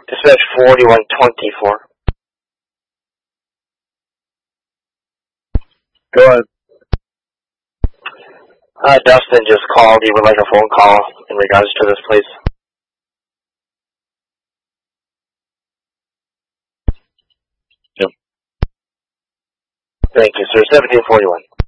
Dispatch 4124. Go ahead. Dustin just called. He would like a phone call in regards to this, please. Yep. Thank you, sir. 1741.